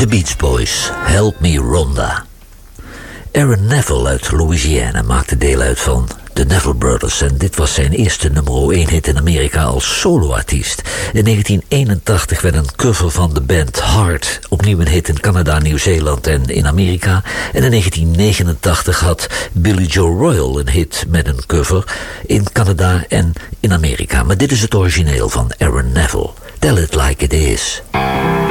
The Beach Boys, Help Me Rhonda. Aaron Neville uit Louisiana maakte deel uit van de Neville Brothers en dit was zijn eerste nummer 1 hit in Amerika als soloartiest. In 1981 werd een cover van de band Heart opnieuw een hit in Canada, Nieuw-Zeeland en in Amerika. En in 1989 had Billy Joe Royal een hit met een cover in Canada en in Amerika. Maar dit is het origineel van Aaron Neville. Tell It Like It Is.